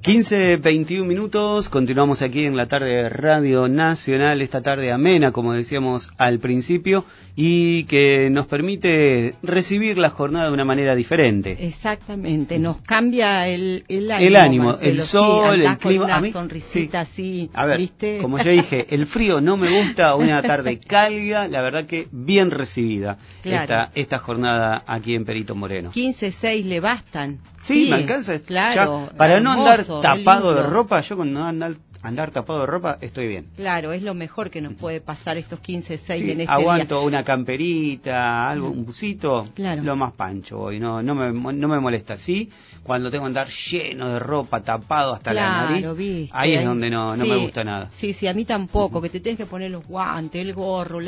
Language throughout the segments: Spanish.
15:21, continuamos aquí en la tarde de Radio Nacional, esta tarde amena, como decíamos al principio, y que nos permite recibir la jornada de una manera diferente. Exactamente, nos cambia el ánimo, Marcelo, el sol, sí, el clima. Con una a mí, sonrisita así, a ver, ¿viste? como yo dije, el frío no me gusta, una tarde cálida, la verdad que bien recibida, claro, esta jornada aquí en Perito Moreno. 15-6 le bastan. Sí, me alcanza. Claro, ya, para hermoso, no andar tapado de lindo. ropa, yo con no andar tapado de ropa estoy bien. Claro, es lo mejor que nos puede pasar estos 15-6 Sí, en este aguanto día. una camperita, algo, un busito, claro. Lo más pancho hoy, no me molesta. Sí, cuando tengo que andar lleno de ropa, tapado hasta la nariz, viste, ahí es donde no me gusta nada. Sí, a mí tampoco, que te tienes que poner los guantes, el gorro,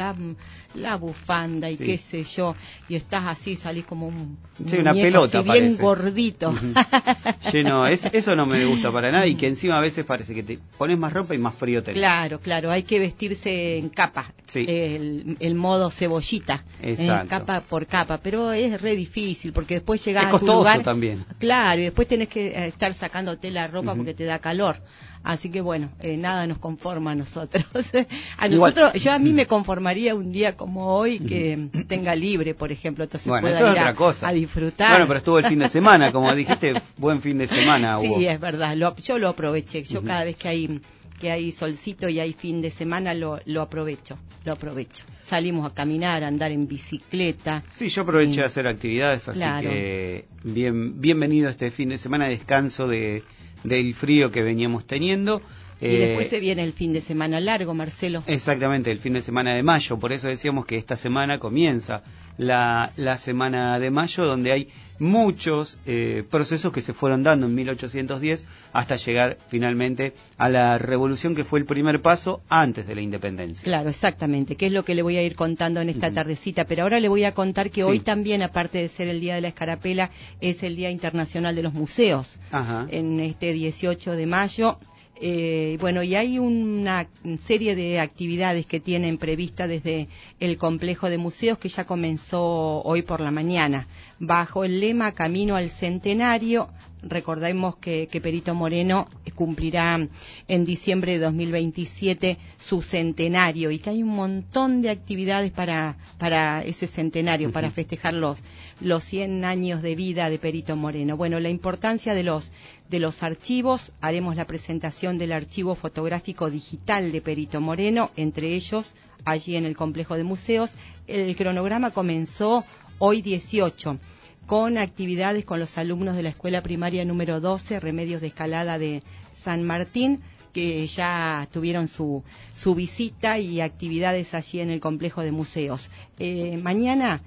la bufanda y qué sé yo, y estás así, salís como un una pelota, así, bien parece. Gordito. Lleno, eso no me gusta para nada, y que encima a veces parece que te pones más ropa y más frío tenés. Claro, hay que vestirse en capa, sí. el modo cebollita, capa por capa, pero es re difícil porque después llegás a tu lugar también. Claro, y después tenés que estar sacándote la ropa porque te da calor. Así que bueno, nada nos conforma a nosotros. Yo a mí me conformaría un día como hoy que tenga libre, por ejemplo, entonces pueda ir a disfrutar. Bueno, pero estuvo el fin de semana, como dijiste, buen fin de semana hubo. Sí, es verdad, yo lo aproveché. Yo cada vez que hay solcito y hay fin de semana lo aprovecho. Salimos a caminar, a andar en bicicleta. Sí, yo aproveché a hacer actividades, así que bienvenido este fin de semana, descanso del frío que veníamos teniendo. Y después se viene el fin de semana largo, Marcelo. Exactamente, el fin de semana de mayo, por eso decíamos que esta semana comienza la semana de mayo, donde hay muchos procesos que se fueron dando en 1810 hasta llegar finalmente a la revolución, que fue el primer paso antes de la independencia. Claro, exactamente, que es lo que le voy a ir contando en esta tardecita, pero ahora le voy a contar que hoy también, aparte de ser el Día de la Escarapela, es el Día Internacional de los Museos. En este 18 de mayo. Bueno, y hay una serie de actividades que tienen prevista desde el complejo de museos, que ya comenzó hoy por la mañana, bajo el lema Camino al Centenario. Recordemos que Perito Moreno cumplirá en diciembre de 2027 su centenario, y que hay un montón de actividades para ese centenario, para festejar los 100 años de vida de Perito Moreno. Bueno, la importancia de los archivos: haremos la presentación del archivo fotográfico digital de Perito Moreno, entre ellos allí en el complejo de museos. El cronograma comenzó hoy 18, con actividades con los alumnos de la escuela primaria número 12, Remedios de Escalada de San Martín, que ya tuvieron su visita, y actividades allí en el complejo de museos. Mañana,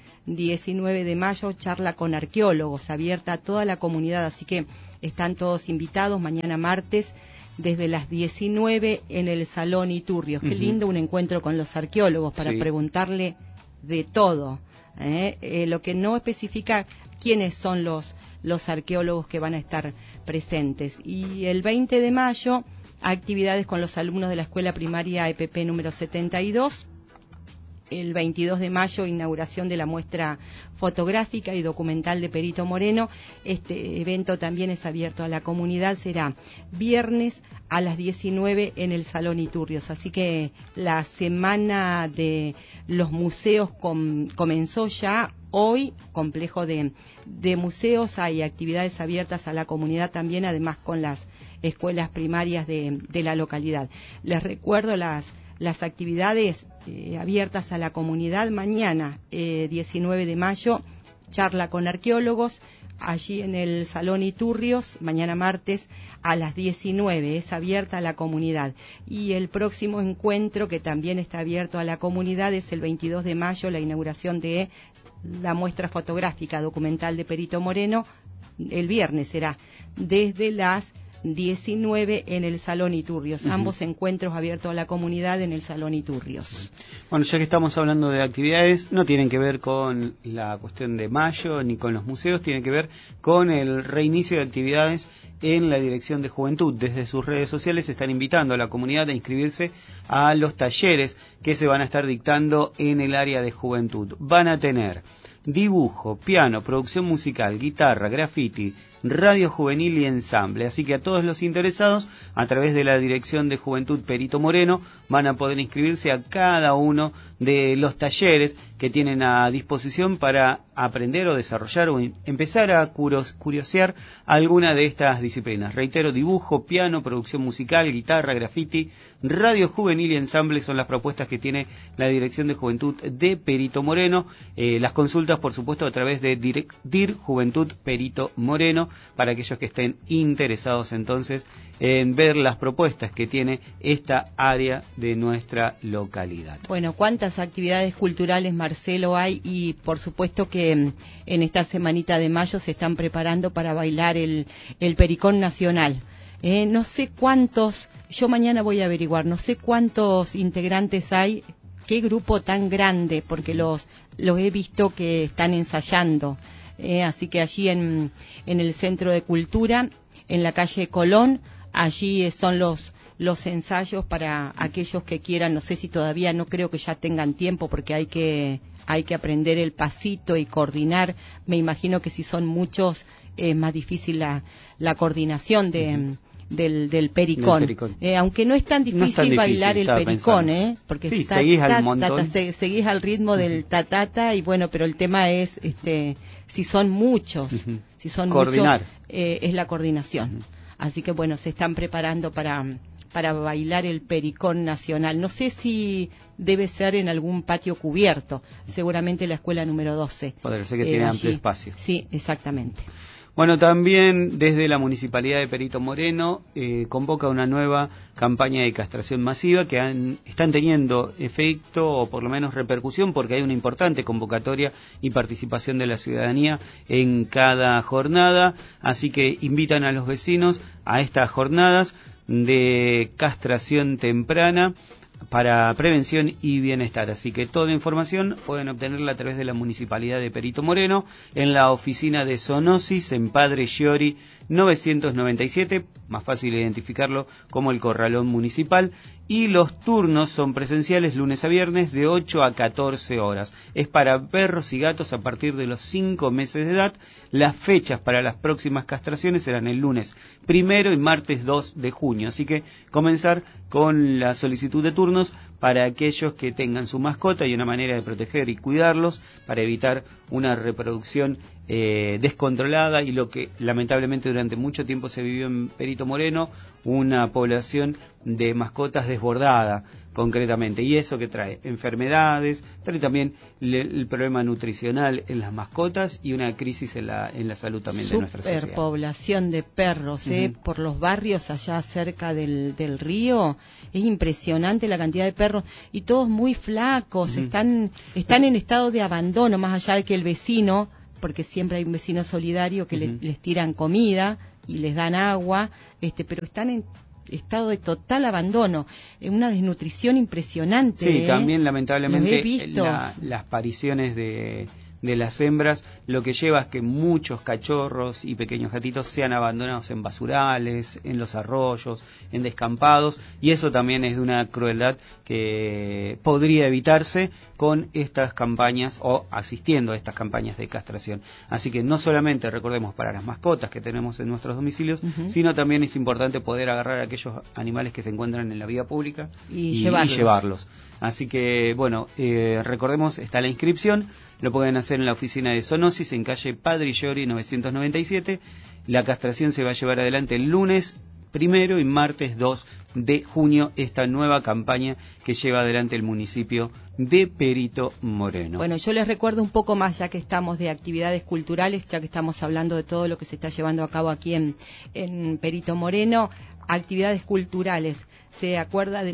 19 de mayo, charla con arqueólogos, abierta a toda la comunidad, así que están todos invitados. Mañana martes, desde las 19 en el Salón Iturrios. Qué lindo un encuentro con los arqueólogos para preguntarle de todo. Lo que no especifica quiénes son los arqueólogos que van a estar presentes. Y el 20 de mayo, actividades con los alumnos de la escuela primaria EPP número 72. El 22 de mayo, inauguración de la muestra fotográfica y documental de Perito Moreno. Este evento también es abierto a la comunidad, será viernes a las 19 en el Salón Iturrios. Así que la semana de los museos comenzó ya hoy. Complejo de museos, hay actividades abiertas a la comunidad también, además con las escuelas primarias de la localidad. Les recuerdo las actividades abiertas a la comunidad. Mañana, 19 de mayo, charla con arqueólogos, allí en el Salón Iturrios. Mañana martes a las 19, es abierta a la comunidad. Y el próximo encuentro, que también está abierto a la comunidad, es el 22 de mayo, la inauguración de la muestra fotográfica documental de Perito Moreno. El viernes será desde las 19 en el Salón Iturrios. Ambos encuentros abiertos a la comunidad en el Salón Iturrios. Bueno, ya que estamos hablando de actividades, no tienen que ver con la cuestión de mayo ni con los museos, tienen que ver con el reinicio de actividades en la Dirección de Juventud. Desde sus redes sociales están invitando a la comunidad a inscribirse a los talleres que se van a estar dictando en el área de juventud. Van a tener dibujo, piano, producción musical, guitarra, graffiti, Radio Juvenil y Ensamble. Así que a todos los interesados, a través de la Dirección de Juventud Perito Moreno, van a poder inscribirse a cada uno de los talleres que tienen a disposición para aprender o desarrollar o empezar a curiosear alguna de estas disciplinas. Reitero, dibujo, piano, producción musical, guitarra, graffiti, Radio Juvenil y Ensamble son las propuestas que tiene la Dirección de Juventud de Perito Moreno. Las consultas, por supuesto, a través de DIR Juventud Perito Moreno, para aquellos que estén interesados entonces en ver las propuestas que tiene esta área de nuestra localidad. Bueno, ¿cuántas actividades culturales, Marcelo, hay? Y por supuesto que en esta semanita de mayo se están preparando para bailar el Pericón Nacional. No sé cuántos, yo mañana voy a averiguar, no sé cuántos integrantes hay, qué grupo tan grande, porque los he visto que están ensayando. Así que allí en el Centro de Cultura, en la calle Colón, allí son los ensayos para aquellos que quieran. No sé si todavía, no creo que ya tengan tiempo, porque hay que aprender el pasito y coordinar. Me imagino que si son muchos es más difícil la coordinación del pericón. Aunque no es tan difícil bailar el pericón, porque sí, seguís al montón. Seguís al ritmo del tatata, y bueno, pero el tema es si son muchos, si son coordinar. Muchos, es la coordinación. Así que bueno, se están preparando para bailar el Pericón Nacional. No sé si debe ser en algún patio cubierto, seguramente la escuela número 12. Podría ser que tiene amplio espacio. Sí, exactamente. Bueno, también desde la Municipalidad de Perito Moreno convoca una nueva campaña de castración masiva que están teniendo efecto o por lo menos repercusión, porque hay una importante convocatoria y participación de la ciudadanía en cada jornada, así que invitan a los vecinos a estas jornadas de castración temprana para prevención y bienestar. Así que toda información pueden obtenerla a través de la Municipalidad de Perito Moreno, en la oficina de Zoonosis, en Padre Sciori 997, más fácil identificarlo como el Corralón Municipal, y los turnos son presenciales lunes a viernes de 8 a 14 horas. Es para perros y gatos a partir de los 5 meses de edad. Las fechas para las próximas castraciones serán el lunes 1 y martes 2 de junio. Así que comenzar con la solicitud de turnos para aquellos que tengan su mascota y una manera de proteger y cuidarlos para evitar una reproducción descontrolada y lo que lamentablemente durante mucho tiempo se vivió en Perito Moreno, una población de mascotas desbordada concretamente, y eso que trae enfermedades, trae también el problema nutricional en las mascotas y una crisis en la salud también de nuestra sociedad. Superpoblación de perros, por los barrios allá cerca del río, es impresionante la cantidad de perros y todos muy flacos, están en estado de abandono, más allá de que el vecino, porque siempre hay un vecino solidario que les tiran comida y les dan agua, pero están en estado de total abandono, una desnutrición impresionante. Sí, también lamentablemente las apariciones de las hembras, lo que lleva es que muchos cachorros y pequeños gatitos sean abandonados en basurales, en los arroyos, en descampados, y eso también es de una crueldad que podría evitarse con estas campañas o asistiendo a estas campañas de castración. Así que no solamente recordemos para las mascotas que tenemos en nuestros domicilios, sino también es importante poder agarrar a aquellos animales que se encuentran en la vía pública y llevarlos. Así que, bueno, recordemos, está la inscripción, lo pueden hacer en la oficina de Zoonosis, en calle Padre Sciori 997. La castración se va a llevar adelante el lunes 1 y martes 2 de junio, esta nueva campaña que lleva adelante el municipio de Perito Moreno. Bueno, yo les recuerdo un poco más, ya que estamos de actividades culturales, ya que estamos hablando de todo lo que se está llevando a cabo aquí en Perito Moreno, actividades culturales. ¿Se acuerda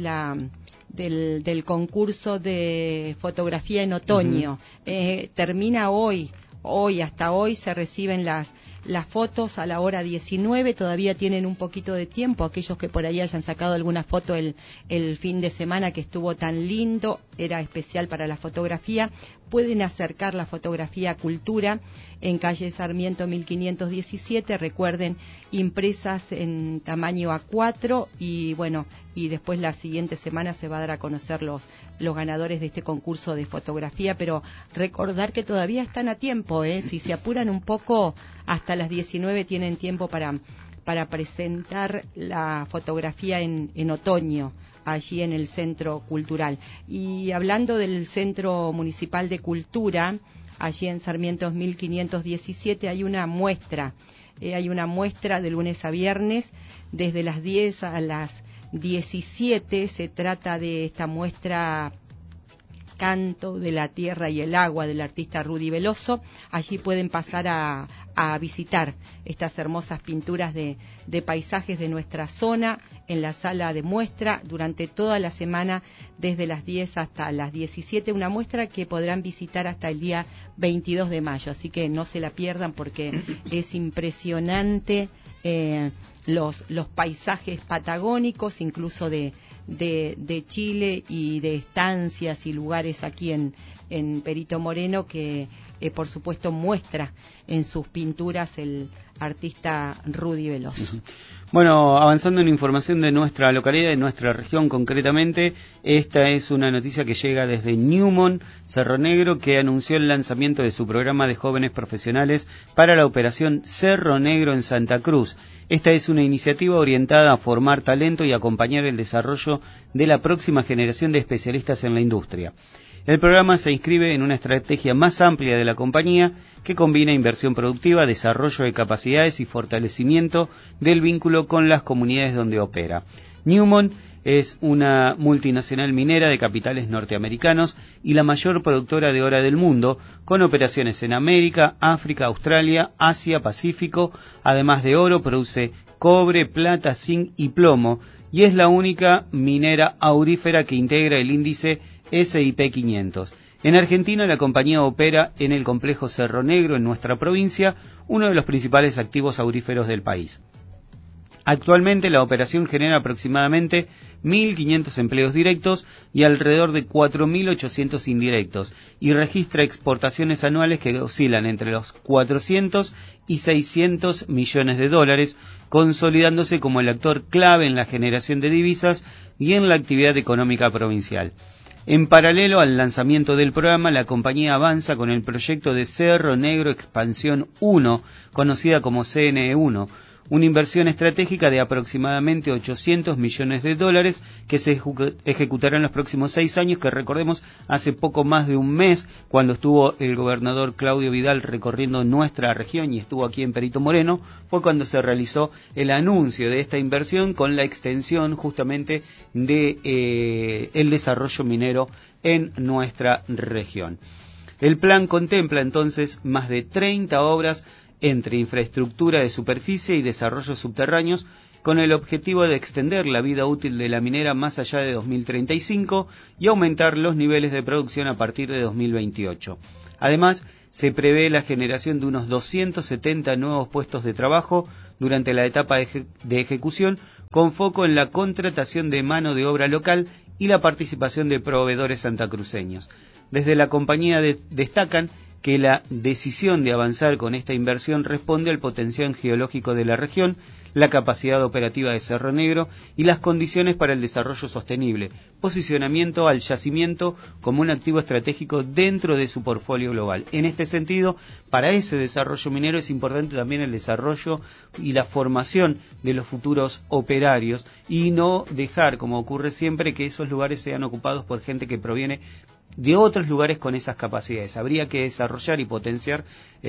del concurso de fotografía en otoño? Termina hoy, hasta hoy se reciben las fotos a la hora 19, todavía tienen un poquito de tiempo, aquellos que por ahí hayan sacado alguna foto el fin de semana que estuvo tan lindo, era especial para la fotografía, pueden acercar la fotografía a Cultura en calle Sarmiento 1517, recuerden, impresas en tamaño A4 y bueno, y después la siguiente semana se va a dar a conocer los ganadores de este concurso de fotografía, pero recordar que todavía están a tiempo, si se apuran un poco hasta las 19 tienen tiempo para presentar la fotografía en otoño, allí en el Centro Cultural. Y hablando del Centro Municipal de Cultura, allí en Sarmiento 1517 hay una muestra de lunes a viernes, desde las 10 a las 17. Se trata de esta muestra Canto de la Tierra y el Agua del artista Rudy Veloso. Allí pueden pasar a visitar estas hermosas pinturas de paisajes de nuestra zona en la sala de muestra durante toda la semana, desde las 10 hasta las 17, una muestra que podrán visitar hasta el día 22 de mayo, así que no se la pierdan porque es impresionante los paisajes patagónicos, incluso de Chile, y de estancias y lugares aquí en Perito Moreno que por supuesto muestra en sus pinturas el artista Rudy Veloso. Bueno, avanzando en información de nuestra localidad, de nuestra región concretamente, esta es una noticia que llega desde Newmont, Cerro Negro, que anunció el lanzamiento de su programa de jóvenes profesionales para la operación Cerro Negro en Santa Cruz. Esta es una iniciativa orientada a formar talento y acompañar el desarrollo de la próxima generación de especialistas en la industria. El programa se inscribe en una estrategia más amplia de la compañía que combina inversión productiva, desarrollo de capacidades y fortalecimiento del vínculo con las comunidades donde opera. Newmont es una multinacional minera de capitales norteamericanos y la mayor productora de oro del mundo, con operaciones en América, África, Australia, Asia, Pacífico. Además de oro, produce cobre, plata, zinc y plomo, y es la única minera aurífera que integra el índice S&P 500. En Argentina, la compañía opera en el complejo Cerro Negro, en nuestra provincia, uno de los principales activos auríferos del país. Actualmente, la operación genera aproximadamente 1.500 empleos directos y alrededor de 4.800 indirectos, y registra exportaciones anuales que oscilan entre los 400 y 600 millones de dólares, consolidándose como el actor clave en la generación de divisas y en la actividad económica provincial. En paralelo al lanzamiento del programa, la compañía avanza con el proyecto de Cerro Negro Expansión 1, conocida como CNE1, una inversión estratégica de aproximadamente 800 millones de dólares que se ejecutará en los próximos 6 años, que recordemos, hace poco más de un mes, cuando estuvo el gobernador Claudio Vidal recorriendo nuestra región y estuvo aquí en Perito Moreno, fue cuando se realizó el anuncio de esta inversión con la extensión justamente de el desarrollo minero en nuestra región. El plan contempla entonces más de 30 obras entre infraestructura de superficie y desarrollos subterráneos, con el objetivo de extender la vida útil de la minera más allá de 2035 y aumentar los niveles de producción a partir de 2028. Además, se prevé la generación de unos 270 nuevos puestos de trabajo durante la etapa de ejecución, con foco en la contratación de mano de obra local y la participación de proveedores santacruceños. Desde la compañía destacan que la decisión de avanzar con esta inversión responde al potencial geológico de la región, la capacidad operativa de Cerro Negro y las condiciones para el desarrollo sostenible, posicionamiento al yacimiento como un activo estratégico dentro de su portfolio global. En este sentido, para ese desarrollo minero es importante también el desarrollo y la formación de los futuros operarios, y no dejar, como ocurre siempre, que esos lugares sean ocupados por gente que proviene de otros lugares con esas capacidades. Habría que desarrollar y potenciar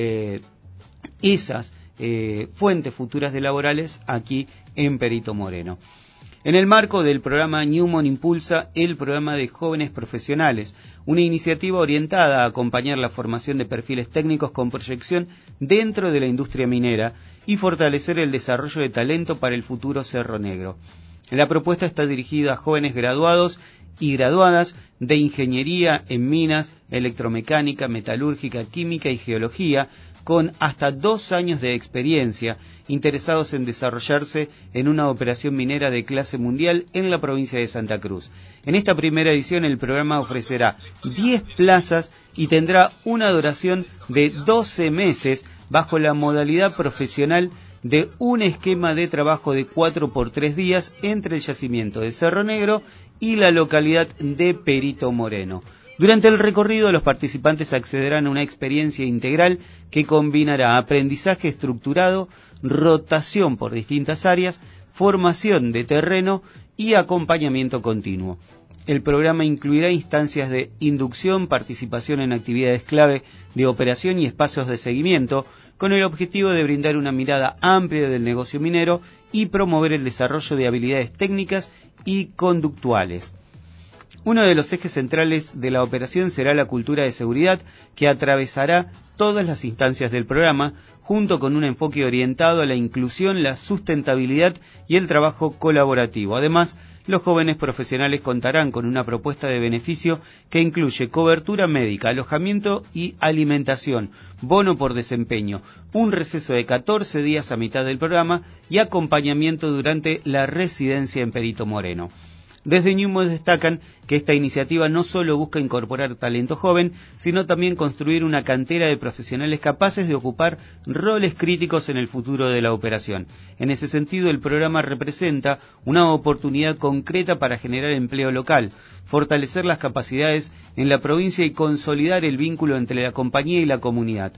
esas fuentes futuras de laborales aquí en Perito Moreno. En el marco del programa, Newmont impulsa el programa de jóvenes profesionales, una iniciativa orientada a acompañar la formación de perfiles técnicos con proyección dentro de la industria minera y fortalecer el desarrollo de talento para el futuro Cerro Negro. La propuesta está dirigida a jóvenes graduados y graduadas de ingeniería en minas, electromecánica, metalúrgica, química y geología, con hasta 2 años de experiencia, interesados en desarrollarse en una operación minera de clase mundial en la provincia de Santa Cruz. En esta primera edición, el programa ofrecerá 10 plazas y tendrá una duración de 12 meses bajo la modalidad profesional de un esquema de trabajo de 4 por 3 días entre el yacimiento de Cerro Negro y la localidad de Perito Moreno. Durante el recorrido, los participantes accederán a una experiencia integral que combinará aprendizaje estructurado, rotación por distintas áreas, formación de terreno y acompañamiento continuo. El programa incluirá instancias de inducción, participación en actividades clave de operación y espacios de seguimiento, con el objetivo de brindar una mirada amplia del negocio minero y promover el desarrollo de habilidades técnicas y conductuales. Uno de los ejes centrales de la operación será la cultura de seguridad, que atravesará todas las instancias del programa, junto con un enfoque orientado a la inclusión, la sustentabilidad y el trabajo colaborativo. Además, los jóvenes profesionales contarán con una propuesta de beneficio que incluye cobertura médica, alojamiento y alimentación, bono por desempeño, un receso de 14 días a mitad del programa y acompañamiento durante la residencia en Perito Moreno. Desde Newmont destacan que esta iniciativa no solo busca incorporar talento joven, sino también construir una cantera de profesionales capaces de ocupar roles críticos en el futuro de la operación. En ese sentido, el programa representa una oportunidad concreta para generar empleo local, fortalecer las capacidades en la provincia y consolidar el vínculo entre la compañía y la comunidad.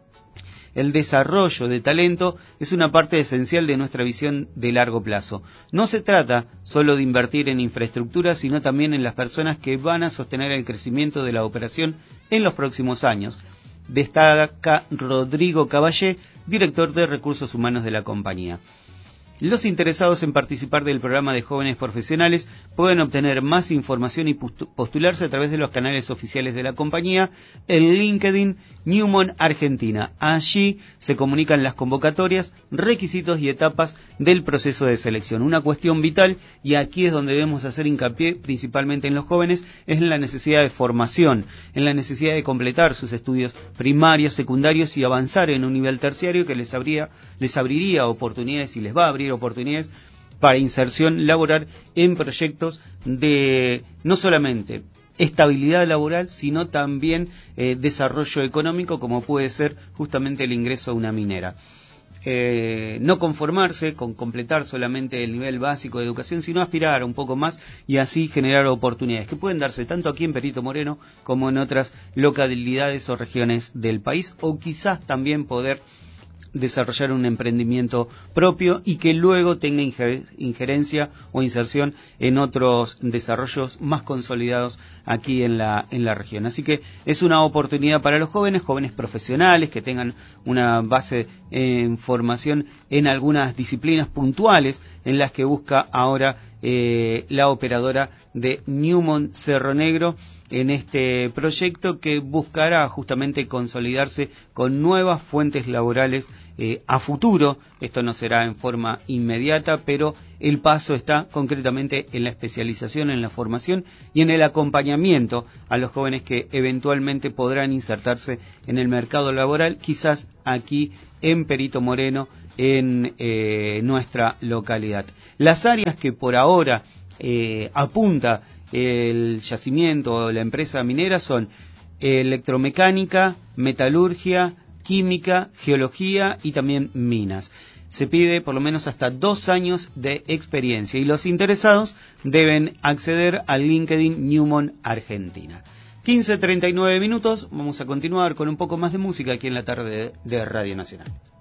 El desarrollo de talento es una parte esencial de nuestra visión de largo plazo. No se trata solo de invertir en infraestructura, sino también en las personas que van a sostener el crecimiento de la operación en los próximos años. Destaca Rodrigo Caballé, director de Recursos Humanos de la compañía. Los interesados en participar del programa de jóvenes profesionales pueden obtener más información y postularse a través de los canales oficiales de la compañía, en LinkedIn Newmont Argentina. Allí se comunican las convocatorias, requisitos y etapas del proceso de selección. Una cuestión vital, y aquí es donde debemos hacer hincapié principalmente en los jóvenes, es en la necesidad de formación, en la necesidad de completar sus estudios primarios, secundarios y avanzar en un nivel terciario que les abriría oportunidades y les va a abrir oportunidades para inserción laboral en proyectos de no solamente estabilidad laboral, sino también desarrollo económico, como puede ser justamente el ingreso a una minera. No conformarse con completar solamente el nivel básico de educación, sino aspirar un poco más y así generar oportunidades que pueden darse tanto aquí en Perito Moreno como en otras localidades o regiones del país, o quizás también poder desarrollar un emprendimiento propio y que luego tenga injerencia o inserción en otros desarrollos más consolidados aquí en la región. Así que es una oportunidad para los jóvenes profesionales que tengan una base en formación en algunas disciplinas puntuales en las que busca ahora la operadora de Newmont Cerro Negro en este proyecto que buscará justamente consolidarse con nuevas fuentes laborales a futuro. Esto no será en forma inmediata, pero el paso está concretamente en la especialización, en la formación y en el acompañamiento a los jóvenes que eventualmente podrán insertarse en el mercado laboral, quizás aquí en Perito Moreno, en nuestra localidad. Las áreas que por ahora apunta el yacimiento o la empresa minera son electromecánica, metalurgia, química, geología y también minas. Se pide por lo menos hasta 2 años de experiencia y los interesados deben acceder al LinkedIn Newmont Argentina. 15:39 minutos, vamos a continuar con un poco más de música aquí en la tarde de Radio Nacional.